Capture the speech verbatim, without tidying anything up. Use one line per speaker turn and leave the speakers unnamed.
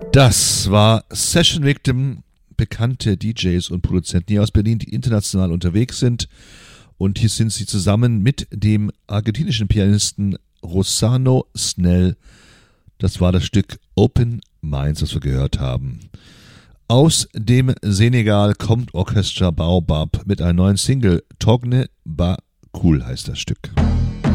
Das war Session Victim, bekannte D Js und Produzenten hier aus Berlin, die international unterwegs sind. Und hier sind sie zusammen mit dem argentinischen Pianisten Rossano Snell. Das war das Stück Open Minds, das wir gehört haben. Aus dem Senegal kommt Orchestra Baobab mit einer neuen Single. Togne Ba Cool heißt das Stück.